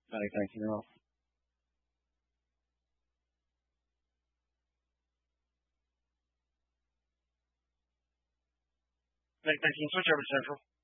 Thank you, Neil. Thank you. Switch over to Central.